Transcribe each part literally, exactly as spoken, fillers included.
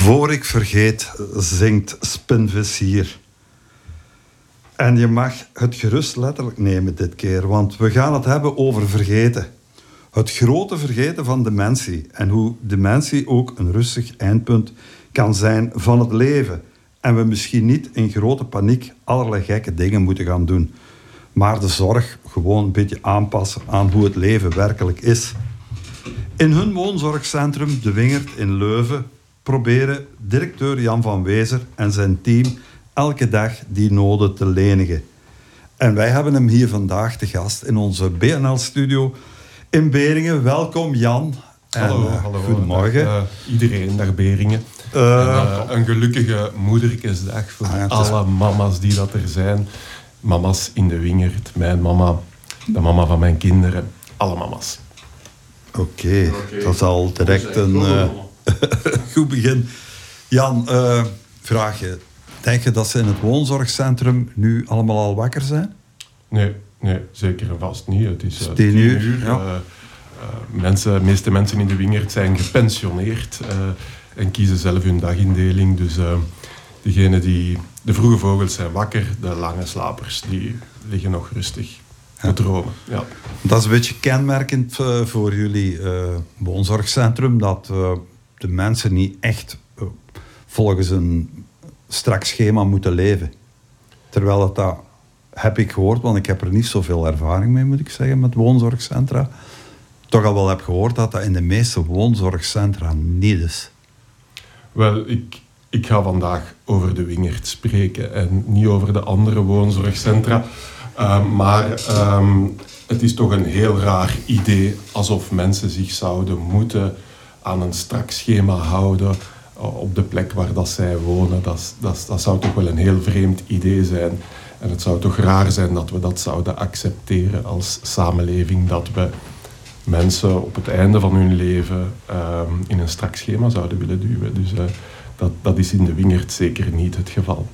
Voor ik vergeet, zingt Spinvis hier. En je mag het gerust letterlijk nemen dit keer, want we gaan het hebben over vergeten. Het grote vergeten van dementie en hoe dementie ook een rustig eindpunt kan zijn van het leven. En we misschien niet in grote paniek allerlei gekke dingen moeten gaan doen. Maar de zorg gewoon een beetje aanpassen aan hoe het leven werkelijk is. In hun woonzorgcentrum De Wingert in Leuven proberen directeur Jan van Wezer en zijn team elke dag die noden te lenigen. En wij hebben hem hier vandaag te gast in onze B N L-studio in Beringen. Welkom Jan. Hallo, en, uh, hallo. Goedemorgen. Dag, uh, iedereen, dag Beringen. Uh, en, uh, een gelukkige moederkesdag voor ah, ja, alle is... mama's die dat er zijn. Mama's in De Wingert, mijn mama, de mama van mijn kinderen, alle mama's. Oké, okay. okay. Dat is al direct een uh, goed begin. Jan, uh, vraag je. Denk je dat ze in het woonzorgcentrum nu allemaal al wakker zijn? Nee, nee, zeker en vast niet. Het is uh, tien uur. uur. Ja. Uh, uh, mensen, de meeste mensen in De Wingert zijn gepensioneerd uh, en kiezen zelf hun dagindeling. Dus uh, degenen die... De vroege vogels zijn wakker, de lange slapers die liggen nog rustig te ja. dromen. Ja. Dat is een beetje kenmerkend uh, voor jullie uh, woonzorgcentrum, dat uh, de mensen niet echt uh, volgens een strak schema moeten leven. Terwijl dat, dat heb ik gehoord, want ik heb er niet zoveel ervaring mee, moet ik zeggen, met woonzorgcentra. Toch al wel heb gehoord dat dat in de meeste woonzorgcentra niet is. Wel, ik, ik ga vandaag over De Wingert spreken en niet over de andere woonzorgcentra. Uh, maar um, het is toch een heel raar idee, alsof mensen zich zouden moeten aan een strak schema houden op de plek waar dat zij wonen. Dat, dat, dat zou toch wel een heel vreemd idee zijn. En het zou toch raar zijn dat we dat zouden accepteren als samenleving, dat we mensen op het einde van hun leven um, in een strak schema zouden willen duwen. Dus uh, dat, dat is in De Wingert zeker niet het geval.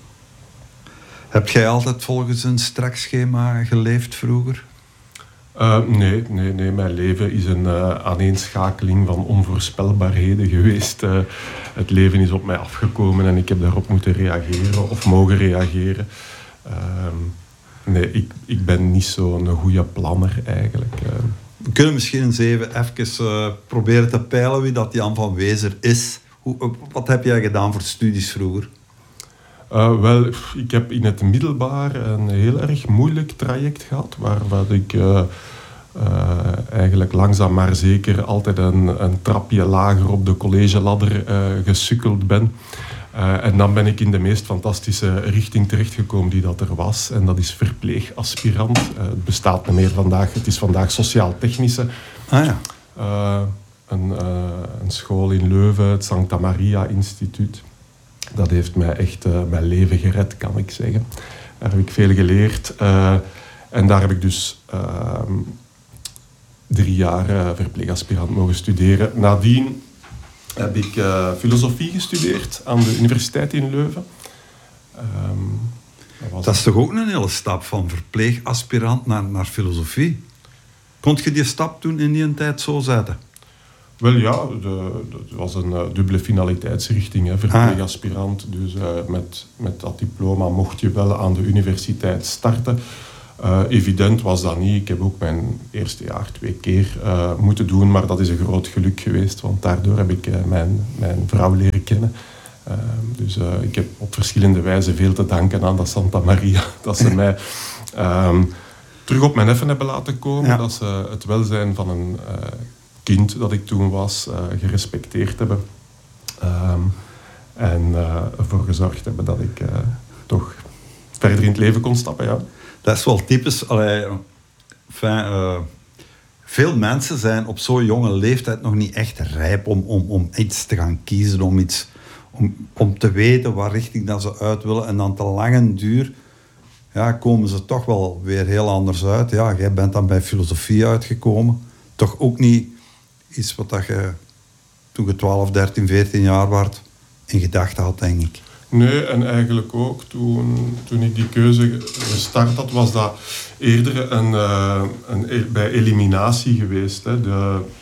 Heb jij altijd volgens een strak schema geleefd vroeger? Uh, nee, nee, nee, mijn leven is een uh, aaneenschakeling van onvoorspelbaarheden geweest. Uh, het leven is op mij afgekomen en ik heb daarop moeten reageren of mogen reageren. Uh, nee, ik, ik ben niet zo'n goede planner eigenlijk. Uh. We kunnen misschien eens even, even uh, proberen te peilen wie dat Jan van Wezer is. Hoe, uh, wat heb jij gedaan voor studies vroeger? Uh, wel, ik heb in het middelbaar een heel erg moeilijk traject gehad, waar wat ik uh, uh, eigenlijk langzaam maar zeker altijd een, een trapje lager op de collegeladder uh, gesukkeld ben. Uh, en dan ben ik in de meest fantastische richting terechtgekomen die dat er was. En dat is verpleegaspirant. Uh, het bestaat niet meer vandaag. Het is vandaag sociaal-technische. Ah ja. Uh, een, uh, een school in Leuven, het Santa Maria Instituut. Dat heeft mij echt uh, mijn leven gered, kan ik zeggen. Daar heb ik veel geleerd. Uh, en daar heb ik dus uh, drie jaar uh, verpleegaspirant mogen studeren. Nadien heb ik uh, filosofie gestudeerd aan de Universiteit in Leuven. Um, dat, was dat is toch ook een hele stap van verpleegaspirant naar, naar filosofie? Kon je die stap toen in die tijd zo zetten? Wel ja, het was een uh, dubbele finaliteitsrichting, hè, verpleegaspirant. Ah. Dus uh, met, met dat diploma mocht je wel aan de universiteit starten. Uh, evident was dat niet. Ik heb ook mijn eerste jaar twee keer uh, moeten doen, maar dat is een groot geluk geweest, want daardoor heb ik uh, mijn, mijn vrouw leren kennen. Uh, dus uh, ik heb op verschillende wijzen veel te danken aan dat Santa Maria, dat ze mij um, terug op mijn effen hebben laten komen, ja. Dat ze het welzijn van een uh, kind dat ik toen was, uh, gerespecteerd hebben. Um, en uh, ervoor gezorgd hebben dat ik uh, toch verder in het leven kon stappen, ja. Dat is wel typisch. Allee, enfin, uh, veel mensen zijn op zo'n jonge leeftijd nog niet echt rijp om, om, om iets te gaan kiezen, om, iets, om, om te weten waar richting dat ze uit willen. En dan te lang en duur ja, komen ze toch wel weer heel anders uit. Ja, jij bent dan bij filosofie uitgekomen. Toch ook niet iets wat dat je toen je twaalf, dertien, veertien jaar werd in gedachten had, denk ik. Nee, en eigenlijk ook toen, toen ik die keuze gestart had, was dat eerder een, uh, een, bij eliminatie geweest. Hè. De,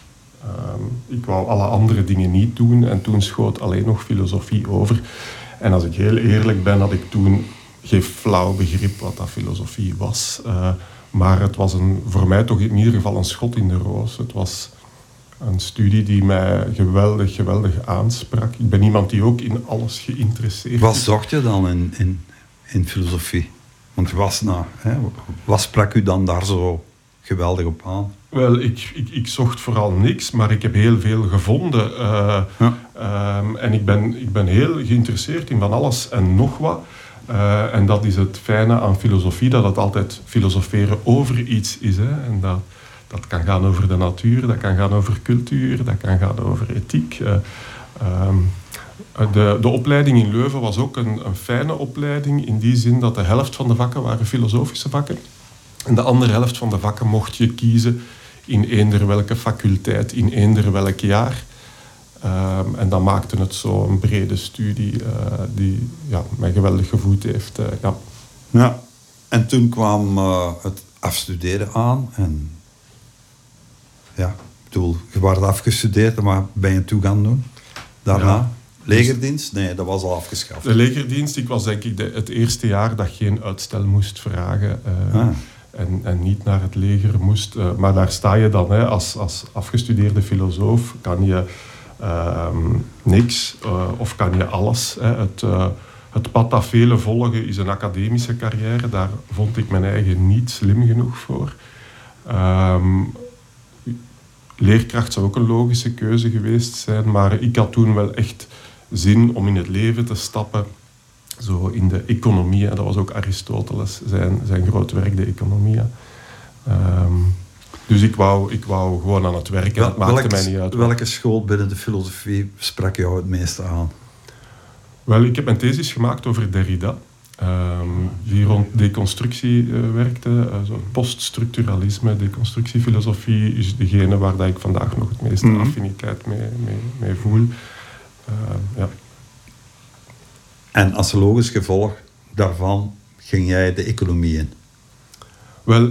Um, ik wou alle andere dingen niet doen en toen schoot alleen nog filosofie over. En als ik heel eerlijk ben, had ik toen geen flauw begrip wat dat filosofie was. Uh, maar het was een, voor mij toch in ieder geval een schot in de roos. Het was een studie die mij geweldig, geweldig aansprak. Ik ben iemand die ook in alles geïnteresseerd is. Wat zocht je dan in, in, in filosofie? Want je was nou, hè, wat sprak u dan daar zo geweldig op aan? Wel, ik, ik, ik zocht vooral niks, maar ik heb heel veel gevonden. Uh, ja. um, en ik ben, ik ben heel geïnteresseerd in van alles en nog wat. Uh, en dat is het fijne aan filosofie, dat het altijd filosoferen over iets is. Hè? En dat, dat kan gaan over de natuur, dat kan gaan over cultuur, dat kan gaan over ethiek. Uh, um, de, de opleiding in Leuven was ook een, een fijne opleiding, in die zin dat de helft van de vakken waren filosofische vakken. En de andere helft van de vakken mocht je kiezen in eender welke faculteit, in eender welk jaar. Um, en dat maakte het zo een brede studie uh, die ja, mij geweldig gevoed heeft. Uh, ja. Ja, en toen kwam uh, het afstuderen aan. En ja, ik bedoel, je was afgestudeerd, maar ben je toe gaan doen? Daarna? Ja. Legerdienst? Nee, dat was al afgeschaft. De legerdienst, ik was denk ik de, het eerste jaar dat geen uitstel moest vragen. Uh, ah. En, en niet naar het leger moest. Uh, maar daar sta je dan, hè, als, als afgestudeerde filosoof, kan je uh, niks uh, of kan je alles. Hè. Het, uh, het pad dat velen volgen is een academische carrière. Daar vond ik mijn eigen niet slim genoeg voor. Um, leerkracht zou ook een logische keuze geweest zijn, maar ik had toen wel echt zin om in het leven te stappen. Zo in de economie, dat was ook Aristoteles, zijn, zijn groot werk, de economie. Um, dus ik wou, ik wou gewoon aan het werken, Wel, het maakte welke, mij niet uit. Welke school binnen de filosofie sprak jou het meeste aan? Wel, ik heb mijn thesis gemaakt over Derrida, um, die rond deconstructie uh, werkte. Uh, zo poststructuralisme, deconstructiefilosofie is degene waar dat ik vandaag nog het meeste mm-hmm. affiniteit mee, mee, mee voel. Uh, ja. En als logisch gevolg daarvan ging jij de economie in? Wel,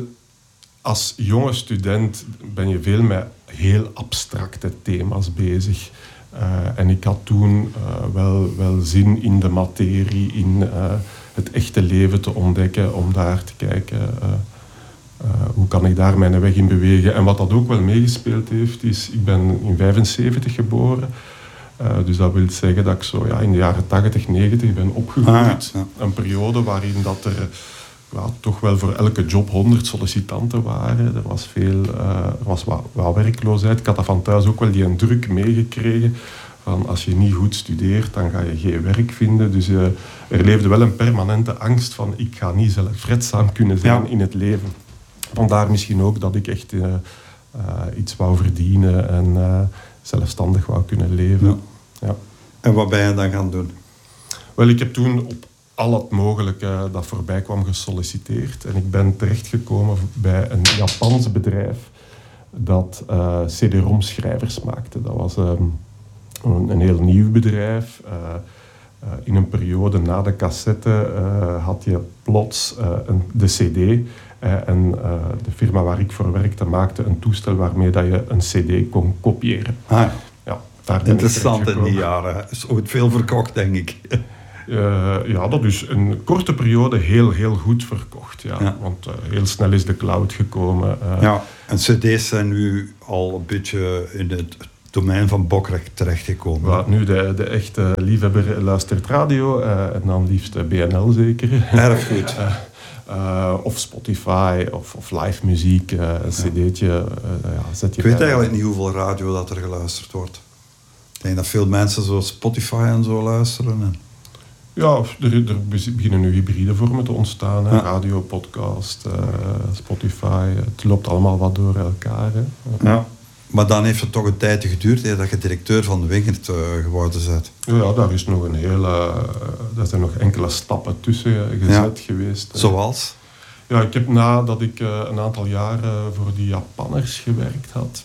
als jonge student ben je veel met heel abstracte thema's bezig. Uh, en ik had toen uh, wel, wel zin in de materie, in uh, het echte leven te ontdekken, om daar te kijken uh, uh, hoe kan ik daar mijn weg in bewegen. En wat dat ook wel meegespeeld heeft, is, ik ben in vijfenzeventig geboren. Uh, dus dat wil zeggen dat ik zo ja, in de jaren tachtig, negentig ben opgegroeid. Ah, ja. Een periode waarin dat er ja, toch wel voor elke job honderd sollicitanten waren. Er was veel uh, er was wat, wat werkloosheid. Ik had dat van thuis ook wel die een druk meegekregen. Van als je niet goed studeert, dan ga je geen werk vinden. Dus uh, er leefde wel een permanente angst van ik ga niet zelfredzaam kunnen zijn ja. in het leven. Vandaar misschien ook dat ik echt uh, uh, iets wou verdienen en uh, zelfstandig wou kunnen leven. Ja. Ja. En wat ben je dan gaan doen? Wel, ik heb toen op al het mogelijke dat voorbij kwam gesolliciteerd. En ik ben terechtgekomen bij een Japans bedrijf dat uh, C D-ROM schrijvers maakte. Dat was um, een, een heel nieuw bedrijf. Uh, uh, in een periode na de cassette uh, had je plots uh, een, de C D. Uh, en uh, de firma waar ik voor werkte maakte een toestel waarmee dat je een C D kon kopiëren. Ah, ja, daar interessant in die jaren. Is ooit veel verkocht, denk ik. Uh, ja, dat is een korte periode heel, heel goed verkocht. Ja. Ja. Want uh, heel snel is de cloud gekomen. Uh, ja, en cd's zijn nu al een beetje in het domein van Bokrek terechtgekomen. Ja, nu de, de echte liefhebber luistert radio. Uh, en dan liefst B N L zeker. Erg goed. uh, uh, of Spotify of, of live muziek. Uh, een cd'tje. Uh, ja, zet je Ik weet eigenlijk niet hoeveel radio dat er geluisterd wordt. Ik denk dat veel mensen zo Spotify en zo luisteren. En... Ja, er, er beginnen nu hybride vormen te ontstaan. Hè. Ja. Radio, podcast, uh, Spotify. Het loopt allemaal wat door elkaar. Hè. Ja. Maar dan heeft het toch een tijd geduurd hè, dat je directeur van de Wingert uh, geworden bent. Ja, daar is nog een hele, uh, daar zijn nog enkele stappen tussen gezet ja. geweest. Hè. Zoals? Ja, ik heb nadat ik uh, een aantal jaren voor die Japanners gewerkt had,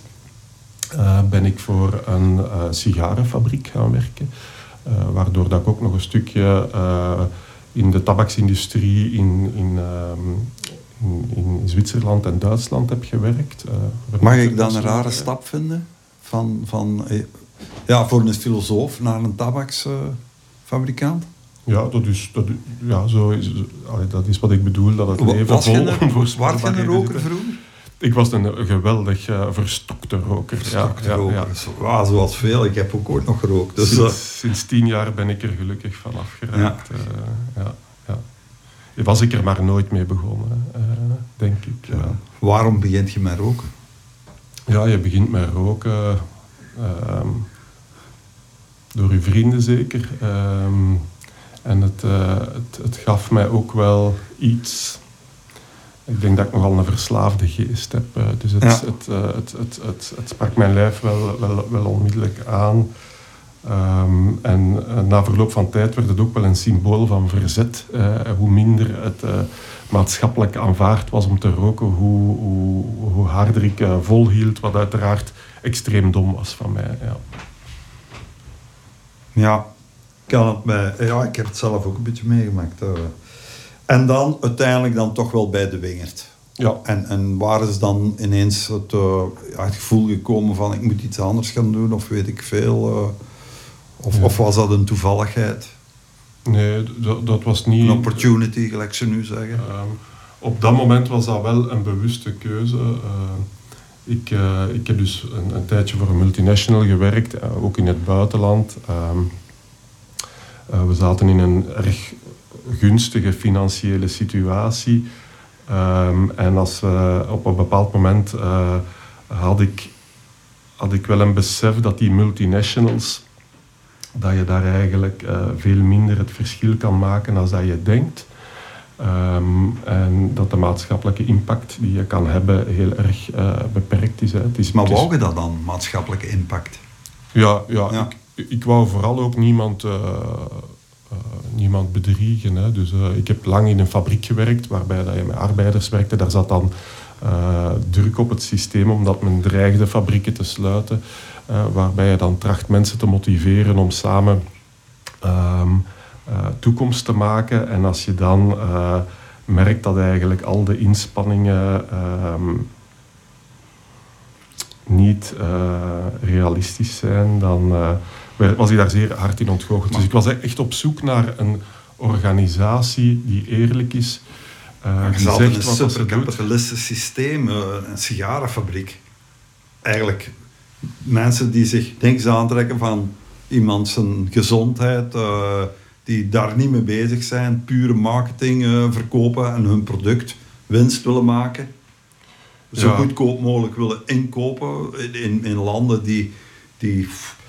uh, ben ik voor een uh, sigarenfabriek gaan werken. Uh, waardoor dat ik ook nog een stukje uh, in de tabaksindustrie in, in, um, in, in Zwitserland en Duitsland heb gewerkt. Uh, Mag ik dan een rare stap vinden? Van, van, ja, voor een filosoof naar een tabaksfabrikant? Ja, dat is, dat, ja zo is, allee, dat is wat ik bedoel, dat het leven Was vol je een, onvoorspelbaarheden was je een roker zit. vroeger? Ik was een geweldig uh, verstokte roker. Verstokte ja, roker. Ja, ja. Zo, ja, zoals veel. Ik heb ook ooit nog gerookt. Dus, sinds, uh... sinds tien jaar ben ik er gelukkig van afgeraakt. Ja. Uh, ja, ja. Was ik er maar nooit mee begonnen, uh, denk ik. Ja. Ja. Waarom begint je met roken? Ja, je begint met roken uh, door je vrienden zeker. Uh, en het, uh, het, het gaf mij ook wel iets. Ik denk dat ik nogal een verslaafde geest heb. Uh, dus het, ja. het, uh, het, het, het, het sprak mijn lijf wel, wel, wel onmiddellijk aan. Um, en uh, na verloop van tijd werd het ook wel een symbool van verzet. Uh, hoe minder het uh, maatschappelijk aanvaard was om te roken, hoe, hoe, hoe harder ik uh, volhield, wat uiteraard extreem dom was van mij. Ja, ja, kan het mij, ja ik heb het zelf ook een beetje meegemaakt. Uh. En dan uiteindelijk dan toch wel bij de wingerd. Ja. En, en waar is dan ineens het, uh, ja, het gevoel gekomen van ik moet iets anders gaan doen of weet ik veel... Uh, Of, ja. of was dat een toevalligheid? Nee, dat, dat was niet... Een opportunity, gelijk ze nu zeggen. Uh, op dat moment was dat wel een bewuste keuze. Uh, ik, uh, ik heb dus een, een tijdje voor een multinational gewerkt, uh, ook in het buitenland. Uh, uh, we zaten in een erg gunstige financiële situatie. Um, en als, uh, op een bepaald moment uh, had, ik, had ik wel een besef dat die multinationals... dat je daar eigenlijk uh, veel minder het verschil kan maken dan dat je denkt. Um, en dat de maatschappelijke impact die je kan hebben heel erg uh, beperkt is. Hè. Het is maar het is... wou je dat dan, maatschappelijke impact? Ja, ja, ja. Ik, ik wou vooral ook niemand, uh, uh, niemand bedriegen. Hè. Dus uh, ik heb lang in een fabriek gewerkt waarbij dat je met arbeiders werkte. Daar zat dan uh, druk op het systeem omdat men dreigde fabrieken te sluiten. Uh, waarbij je dan tracht mensen te motiveren om samen um, uh, toekomst te maken. En als je dan uh, merkt dat eigenlijk al de inspanningen um, niet uh, realistisch zijn, dan uh, was ik daar zeer hard in ontgoocheld. Dus ik was echt op zoek naar een organisatie die eerlijk is. Uh, je die zat zegt in een wat dat superkapitalistisch systeem, uh, een sigarenfabriek. Eigenlijk... Mensen die zich niks aantrekken van iemand zijn gezondheid, uh, die daar niet mee bezig zijn, pure marketing uh, verkopen en hun product winst willen maken. Zo ja. goedkoop mogelijk willen inkopen in, in landen die, die,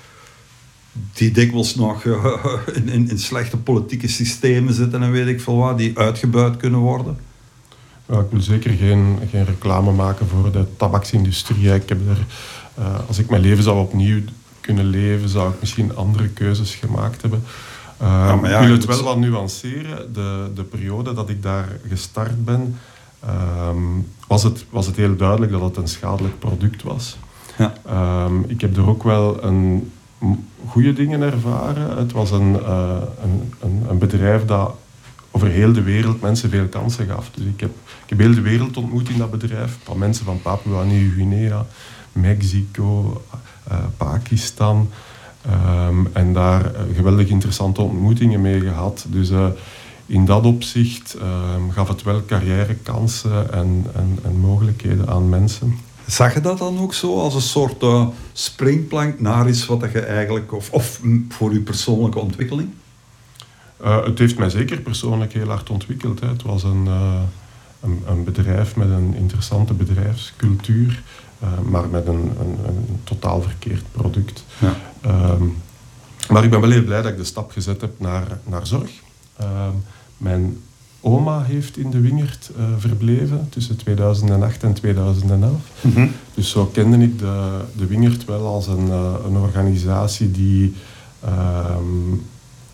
die dikwijls nog uh, in, in, in slechte politieke systemen zitten en weet ik veel wat, die uitgebuit kunnen worden. Ja, ik wil zeker geen, geen reclame maken voor de tabaksindustrie. Ik heb er... Uh, als ik mijn leven zou opnieuw kunnen leven, zou ik misschien andere keuzes gemaakt hebben. Uh, ja, ja, ik wil het wel wat nuanceren. De, de periode dat ik daar gestart ben, um, was, het, was het heel duidelijk dat het een schadelijk product was. Ja. Um, ik heb er ook wel een goede dingen ervaren. Het was een, uh, een, een, een bedrijf dat over heel de wereld mensen veel kansen gaf. Dus ik heb, ik heb heel de wereld ontmoet in dat bedrijf. Van mensen van Papua Nieuw-Guinea, Mexico, uh, Pakistan. Um, en daar uh, geweldig interessante ontmoetingen mee gehad. Dus uh, in dat opzicht um, gaf het wel carrièrekansen en, en, en mogelijkheden aan mensen. Zag je dat dan ook zo als een soort uh, springplank naar iets wat je eigenlijk... Of, of voor je persoonlijke ontwikkeling? Uh, het heeft mij zeker persoonlijk heel hard ontwikkeld. Hè. Het was een, uh, een, een bedrijf met een interessante bedrijfscultuur... Uh, maar met een, een, een totaal verkeerd product. Ja. Um, maar ik ben wel heel blij dat ik de stap gezet heb naar, naar zorg. Um, mijn oma heeft in de Wingerd uh, verbleven tussen tweeduizend acht en tweeduizend elf. Mm-hmm. Dus zo kende ik de, de Wingerd wel als een, uh, een organisatie die um,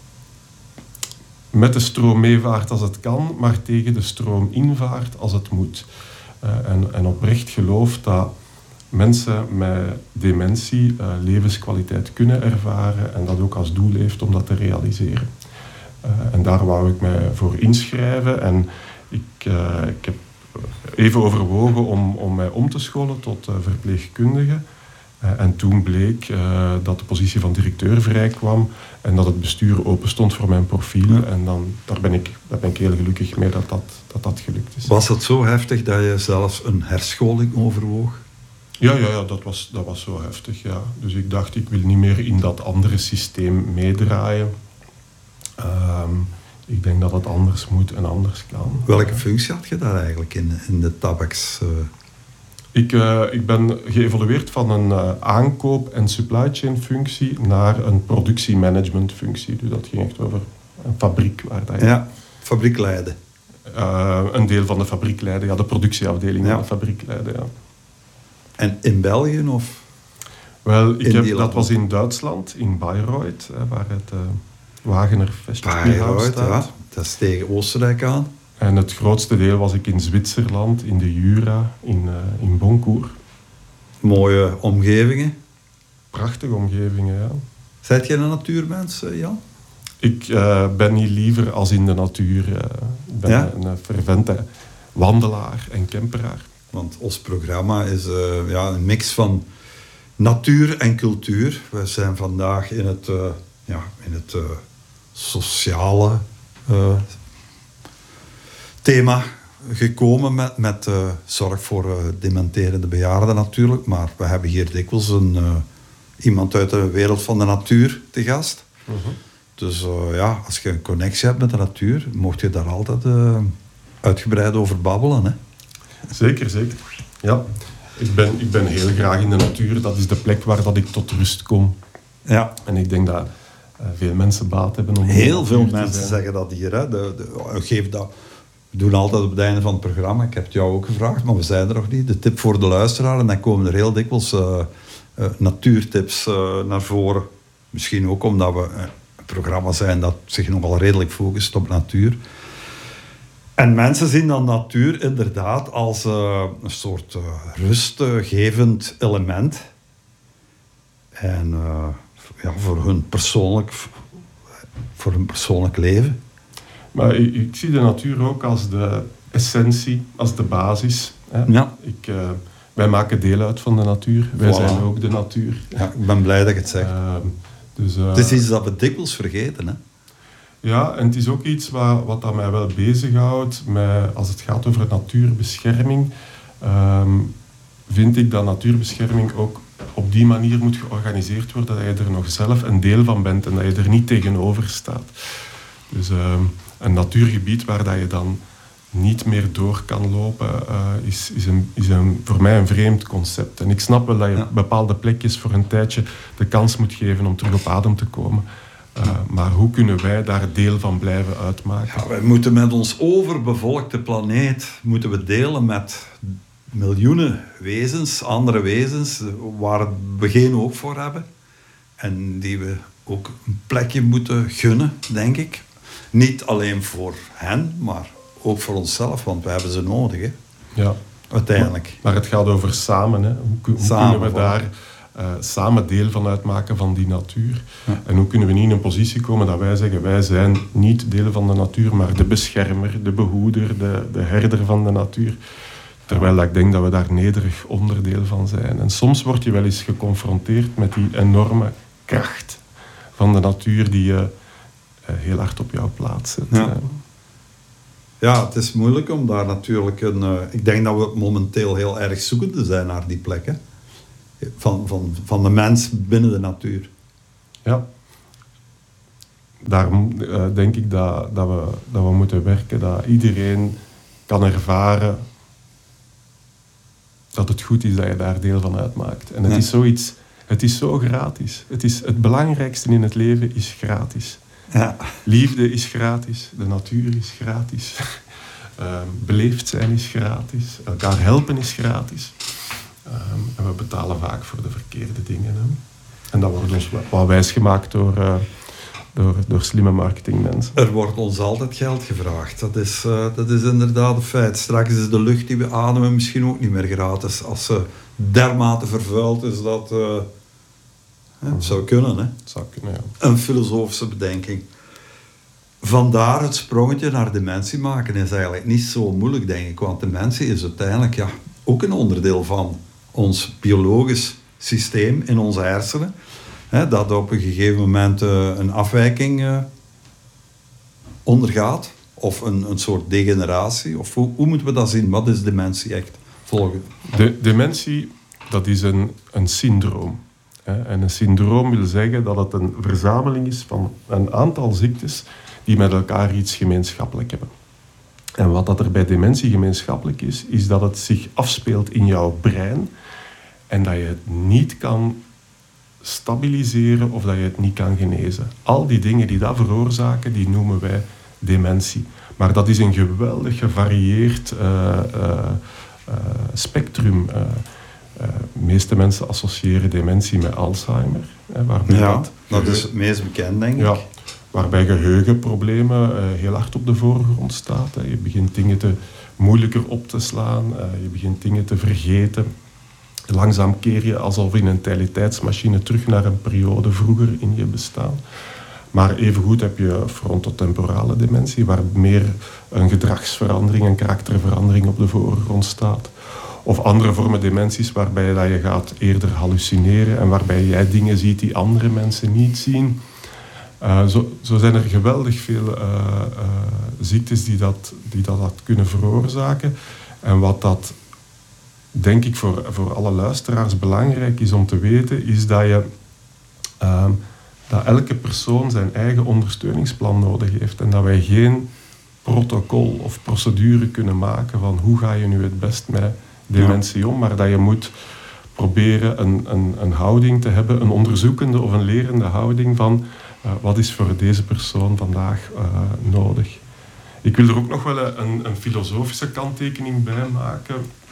met de stroom meevaart als het kan, maar tegen de stroom invaart als het moet. Uh, en, en oprecht gelooft dat mensen met dementie uh, levenskwaliteit kunnen ervaren en dat ook als doel heeft om dat te realiseren. Uh, en daar wou ik mij voor inschrijven en ik, uh, ik heb even overwogen om, om mij om te scholen tot uh, verpleegkundige. Uh, en toen bleek uh, dat de positie van directeur vrij kwam en dat het bestuur open stond voor mijn profiel. Ja. En dan, daar, ben ik, daar ben ik heel gelukkig mee dat dat, dat dat gelukt is. Was het zo heftig dat je zelfs een herscholing overwoog? Ja, ja, ja dat, was, dat was zo heftig, ja. Dus ik dacht, ik wil niet meer in dat andere systeem meedraaien. Um, ik denk dat het anders moet en anders kan. Welke functie had je daar eigenlijk in, in de tabaks... Uh... Ik, uh, ik ben geëvolueerd van een uh, aankoop- en supply chain functie naar een productiemanagement functie. Dus dat ging echt over een fabriek. Waar dat je... Ja, fabriek leiden. Uh, een deel van de fabriek leiden, ja, de productieafdeling ja. van de fabriek leiden, ja. En in België of? Wel, ik heb, dat was in Duitsland, in Bayreuth, hè, waar het uh, Wagener Festspielhaus staat. Ja, dat is tegen Oostenrijk aan. En het grootste deel was ik in Zwitserland, in de Jura, in, uh, in Boncourt. Mooie omgevingen. Prachtige omgevingen, ja. Zijt jij een natuurmens, Jan? Ik uh, ben niet liever als in de natuur. Uh, ik ben ja? een, een fervente wandelaar en camperaar. Want ons programma is uh, ja, een mix van natuur en cultuur. We zijn vandaag in het, uh, ja, in het uh, sociale uh, thema gekomen met, met uh, zorg voor uh, dementerende bejaarden natuurlijk. Maar we hebben hier dikwijls een, uh, iemand uit de wereld van de natuur te gast. Uh-huh. Dus uh, ja, als je een connectie hebt met de natuur, mocht je daar altijd uh, uitgebreid over babbelen, hè? Zeker, zeker. Ja, ik ben, ik ben heel graag in de natuur. Dat is de plek waar dat ik tot rust kom. Ja. En ik denk dat uh, veel mensen baat hebben om... Heel veel mensen zeggen dat hier. Hè. De, de, geef dat. We doen altijd op het einde van het programma. Ik heb het jou ook gevraagd, maar we zijn er nog niet. De tip voor de luisteraar. En dan komen er heel dikwijls uh, uh, natuurtips uh, naar voren. Misschien ook omdat we uh, een programma zijn dat zich nogal redelijk focust op natuur. En mensen zien dan natuur inderdaad als uh, een soort uh, rustgevend element. En uh, ja, voor hun persoonlijk, voor hun persoonlijk leven. Maar ik, ik zie de natuur ook als de essentie, als de basis. Hè. Ja. Ik, uh, wij maken deel uit van de natuur. Wij voilà. zijn ook de natuur. Ja, ik ben blij dat je het zegt. Uh, dus, uh, het is iets dat we dikwijls vergeten, hè? Ja, en het is ook iets wat, wat dat mij wel bezighoudt. Met, als het gaat over natuurbescherming, um, vind ik dat natuurbescherming ook op die manier moet georganiseerd worden dat je er nog zelf een deel van bent en dat je er niet tegenover staat. Dus um, een natuurgebied waar dat je dan niet meer door kan lopen, uh, is, is, een, is een, voor mij een vreemd concept. En ik snap wel dat je ja. bepaalde plekjes voor een tijdje de kans moet geven om terug op adem te komen. Uh, maar hoe kunnen wij daar deel van blijven uitmaken? Ja, wij moeten met ons overbevolkte planeet moeten we delen met miljoenen wezens, andere wezens, waar we geen oog voor hebben. En die we ook een plekje moeten gunnen, denk ik. Niet alleen voor hen, maar ook voor onszelf, want we hebben ze nodig, hè? Ja. Uiteindelijk. Maar, maar het gaat over samen, hè? Hoe, hoe samen kunnen we daar... Uh, samen deel van uitmaken van die natuur. Ja. En hoe kunnen we niet in een positie komen dat wij zeggen, wij zijn niet deel van de natuur, maar de beschermer, de behoeder, de, de herder van de natuur. Terwijl ja. ik denk dat we daar nederig onderdeel van zijn. En soms word je wel eens geconfronteerd met die enorme kracht van de natuur die je uh, heel hard op jouw plaats zet. Ja. Ja, het is moeilijk om daar natuurlijk een... Uh, ik denk dat we momenteel heel erg zoekende zijn naar die plekken. Van, van, van de mens binnen de natuur. Ja. Daarom uh, denk ik dat, dat, we, dat we moeten werken, dat iedereen kan ervaren dat het goed is dat je daar deel van uitmaakt. En het ja. is zoiets, het is zo gratis. Het, is, het belangrijkste in het leven is gratis. Ja. Liefde is gratis, de natuur is gratis. uh, beleefd zijn is gratis, elkaar helpen is gratis. Um, en we betalen vaak voor de verkeerde dingen. Hè. En dat wordt ons wel wijsgemaakt door, uh, door, door slimme marketingmensen. Er wordt ons altijd geld gevraagd. Dat is, uh, dat is inderdaad een feit. Straks is de lucht die we ademen misschien ook niet meer gratis. Als ze dermate vervuild is dat... Uh, hè, het zou kunnen, hè? Het zou kunnen, ja. Een filosofische bedenking. Vandaar het sprongetje naar dementie maken is eigenlijk niet zo moeilijk, denk ik. Want dementie is uiteindelijk ja, ook een onderdeel van ons biologisch systeem in onze hersenen, hè, dat op een gegeven moment uh, een afwijking uh, ondergaat, of een, een soort degeneratie, of hoe, hoe moeten we dat zien? Wat is dementie echt? Volgen. De, dementie, dat is een, een syndroom. Hè? En een syndroom wil zeggen dat het een verzameling is van een aantal ziektes die met elkaar iets gemeenschappelijk hebben. En wat dat er bij dementie gemeenschappelijk is, is dat het zich afspeelt in jouw brein en dat je het niet kan stabiliseren of dat je het niet kan genezen. Al die dingen die dat veroorzaken, die noemen wij dementie. Maar dat is een geweldig gevarieerd uh, uh, uh, spectrum. Uh, uh, de meeste mensen associëren dementie met Alzheimer. Hè, waarbij ja, dat, dat is het meest bekend, denk ik. Ja, waarbij geheugenproblemen uh, heel hard op de voorgrond staan. Hè. Je begint dingen te moeilijker op te slaan. Uh, je begint dingen te vergeten. Langzaam keer je alsof in een teletijdsmachine terug naar een periode vroeger in je bestaan. Maar evengoed heb je frontotemporale dementie, waar meer een gedragsverandering, een karakterverandering op de voorgrond staat. Of andere vormen dementies waarbij dat je gaat eerder hallucineren en waarbij jij dingen ziet die andere mensen niet zien. Uh, zo, zo zijn er geweldig veel uh, uh, ziektes die dat, die dat, dat kunnen veroorzaken. En wat dat, denk ik, voor, voor alle luisteraars belangrijk is om te weten, is dat je... Uh, dat elke persoon zijn eigen ondersteuningsplan nodig heeft en dat wij geen protocol of procedure kunnen maken van hoe ga je nu het best met dementie om, maar dat je moet proberen een, een, een houding te hebben, een onderzoekende of een lerende houding van uh, wat is voor deze persoon vandaag uh, nodig. Ik wil er ook nog wel een, een filosofische kanttekening bij maken.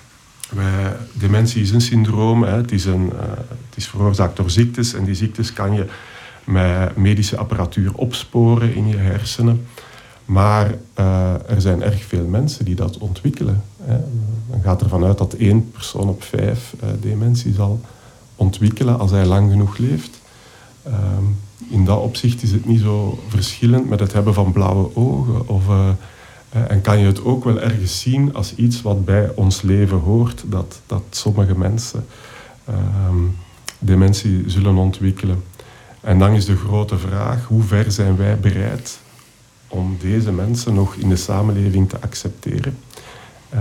Wij, dementie is een syndroom, hè. Het is een, uh, het is veroorzaakt door ziektes en die ziektes kan je met medische apparatuur opsporen in je hersenen. Maar uh, er zijn erg veel mensen die dat ontwikkelen. Hè. Men gaat ervan uit dat één persoon op vijf uh, dementie zal ontwikkelen als hij lang genoeg leeft. Uh, in dat opzicht is het niet zo verschillend met het hebben van blauwe ogen. Of, uh, uh, en kan je het ook wel ergens zien als iets wat bij ons leven hoort, dat, dat sommige mensen uh, dementie zullen ontwikkelen. En dan is de grote vraag, hoe ver zijn wij bereid om deze mensen nog in de samenleving te accepteren uh,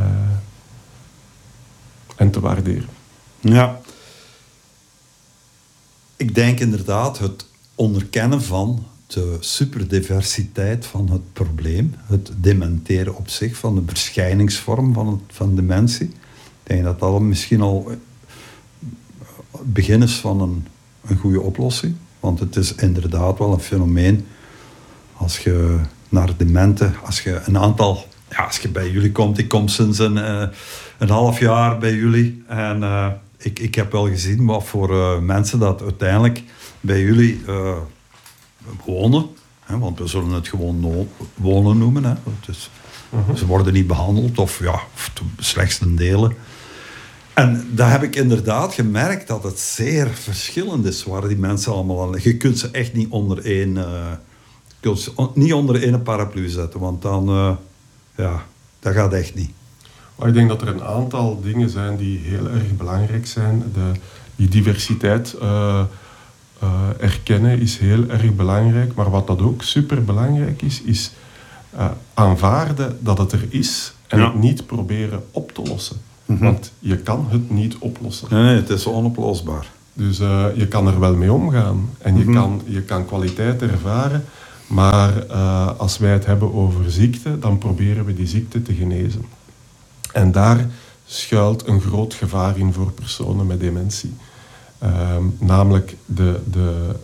en te waarderen. Ja. Ik denk inderdaad het onderkennen van de superdiversiteit van het probleem, het dementeren op zich, van de verschijningsvorm van, het, van dementie. Ik denk dat dat misschien al het begin is van een, een goede oplossing. Want het is inderdaad wel een fenomeen. Als je naar dementen, als je een aantal... Ja, als je bij jullie komt, ik kom sinds een, uh, een half jaar bij jullie. En uh, ik, ik heb wel gezien wat voor uh, mensen dat uiteindelijk bij jullie uh, wonen. Hè, want we zullen het gewoon no- wonen noemen. Hè. Dus, uh-huh. Ze worden niet behandeld, of ja, de slechtste delen. En daar heb ik inderdaad gemerkt dat het zeer verschillend is waar die mensen allemaal aan liggen. Je kunt ze echt niet onder één, uh, kunt ze niet onder één paraplu zetten, want dan, uh, ja, dat gaat echt niet. Maar ik denk dat er een aantal dingen zijn die heel erg belangrijk zijn. De, die diversiteit uh, uh, erkennen is heel erg belangrijk, maar wat dat ook super belangrijk is, is uh, aanvaarden dat het er is en ja. het niet proberen op te lossen. Mm-hmm. Want je kan het niet oplossen. Nee, nee, het is onoplosbaar. Dus uh, je kan er wel mee omgaan. En je, mm-hmm. kan, je kan kwaliteit ervaren. Maar uh, als wij het hebben over ziekte, dan proberen we die ziekte te genezen. En daar schuilt een groot gevaar in voor personen met dementie. Uh, namelijk de, de,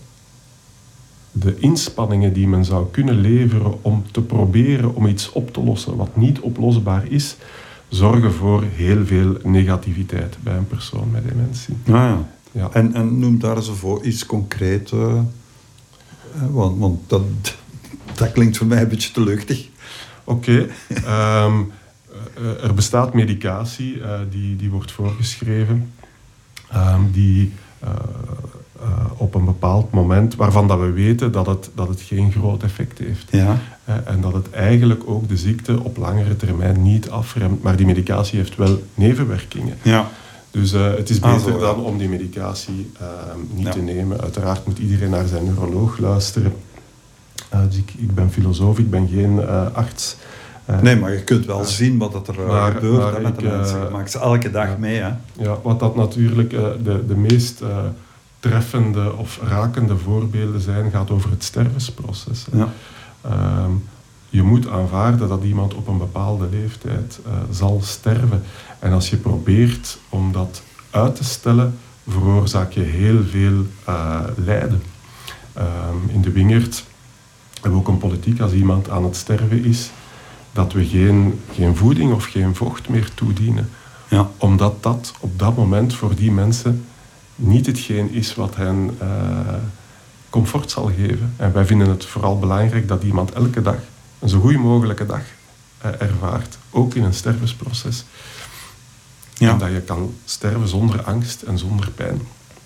de inspanningen die men zou kunnen leveren om te proberen om iets op te lossen wat niet oplosbaar is, zorgen voor heel veel negativiteit bij een persoon met dementie. Ah, ja. Ja. En, en noem daar eens voor iets concreet, uh, want, want dat, dat klinkt voor mij een beetje te luchtig. Oké. Okay. Um, uh, er bestaat medicatie uh, die, die wordt voorgeschreven, um, die uh, uh, op een bepaald moment, waarvan dat we weten dat het, dat het geen groot effect heeft. Ja. Uh, en dat het eigenlijk ook de ziekte op langere termijn niet afremt. Maar die medicatie heeft wel nevenwerkingen. Ja. Dus uh, het is beter ah, zo, ja. dan om die medicatie uh, niet ja. te nemen. Uiteraard moet iedereen naar zijn neuroloog luisteren. Uh, dus ik, ik ben filosoof, ik ben geen uh, arts. Uh, nee, maar je kunt wel uh, zien wat er uh, maar, gebeurt maar hè, met ik, de mensen. Je maakt ze elke dag uh, mee. Hè? Ja, wat dat natuurlijk uh, de, de meest uh, treffende of rakende voorbeelden zijn, gaat over het stervensproces. Ja. Uh, je moet aanvaarden dat iemand op een bepaalde leeftijd uh, zal sterven. En als je probeert om dat uit te stellen, veroorzaak je heel veel uh, lijden. Uh, in de Wingert hebben we ook een politiek als iemand aan het sterven is, dat we geen, geen voeding of geen vocht meer toedienen. Ja. Omdat dat op dat moment voor die mensen niet hetgeen is wat hen uh, comfort zal geven. En wij vinden het vooral belangrijk dat iemand elke dag een zo goed mogelijke dag uh, ervaart. Ook in een stervensproces. Ja. En dat je kan sterven zonder angst en zonder pijn.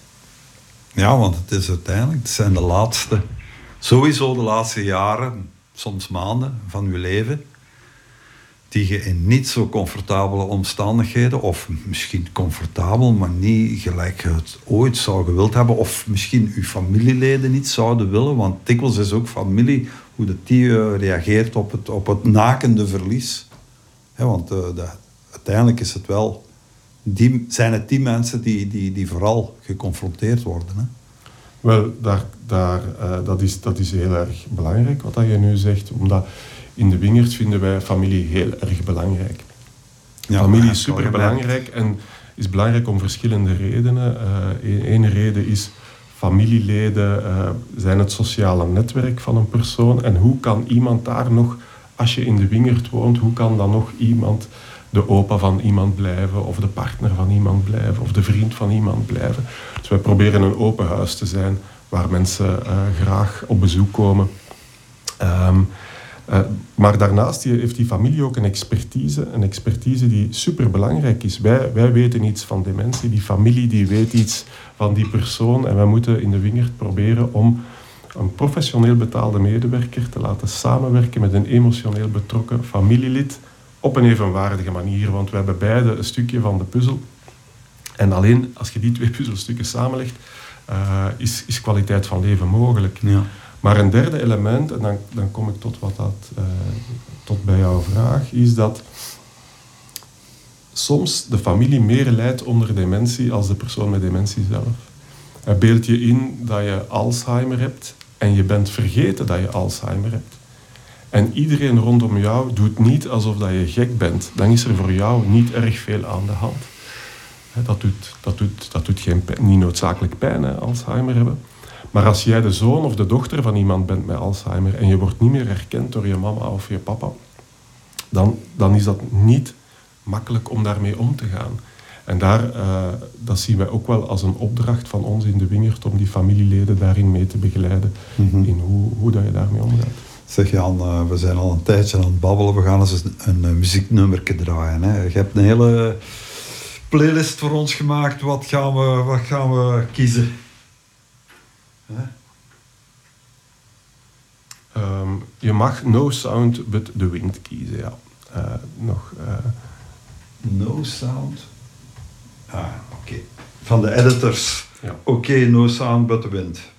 Ja, want het is uiteindelijk, het zijn de laatste, sowieso de laatste jaren, soms maanden van je leven, die je in niet zo comfortabele omstandigheden, of misschien comfortabel, maar niet gelijk je het ooit zou gewild hebben, of misschien je familieleden niet zouden willen, want dikwijls is ook familie, hoe dat die uh, reageert op het, op het nakende verlies. He, want uh, de, uiteindelijk is het wel, die, zijn het die mensen die, die, die vooral geconfronteerd worden. Hè? Wel, daar, daar, uh, dat, is, dat is heel erg belangrijk wat dat je nu zegt, omdat in de Wingert vinden wij familie heel erg belangrijk. Ja, familie is super belangrijk en is belangrijk om verschillende redenen. Uh, Eén reden is familieleden uh, zijn het sociale netwerk van een persoon. En hoe kan iemand daar nog, als je in de Wingert woont, hoe kan dan nog iemand de opa van iemand blijven, of de partner van iemand blijven, of de vriend van iemand blijven. Dus wij proberen een open huis te zijn, waar mensen uh, graag op bezoek komen. Um, Uh, maar daarnaast heeft die familie ook een expertise, een expertise die superbelangrijk is. Wij, wij weten iets van dementie, die familie die weet iets van die persoon en wij moeten in de Wingert proberen om een professioneel betaalde medewerker te laten samenwerken met een emotioneel betrokken familielid op een evenwaardige manier, want we hebben beide een stukje van de puzzel. En alleen als je die twee puzzelstukken samenlegt, uh, is, is kwaliteit van leven mogelijk. Ja. Maar een derde element, en dan, dan kom ik tot, wat dat, uh, tot bij jouw vraag, is dat soms de familie meer lijdt onder dementie als de persoon met dementie zelf. Er beeld je in dat je Alzheimer hebt en je bent vergeten dat je Alzheimer hebt. En iedereen rondom jou doet niet alsof dat je gek bent. Dan is er voor jou niet erg veel aan de hand. Dat doet, dat doet, dat doet geen pijn, niet noodzakelijk pijn, hè, Alzheimer hebben. Maar als jij de zoon of de dochter van iemand bent met Alzheimer en je wordt niet meer herkend door je mama of je papa, dan, dan is dat niet makkelijk om daarmee om te gaan. En daar, uh, dat zien wij ook wel als een opdracht van ons in de Wingert om die familieleden daarin mee te begeleiden, mm-hmm. in hoe, hoe dat je daarmee omgaat. Zeg Jan, uh, we zijn al een tijdje aan het babbelen, we gaan eens een, een, een muzieknummerke draaien. Hè? Je hebt een hele playlist voor ons gemaakt, wat gaan we, wat gaan we kiezen? Huh? Um, je mag No Sound But The Wind kiezen, ja. Uh, nog... Uh... No Sound? Ah, oké. Okay. Van de editors. Ja. Oké, okay, No Sound But The Wind.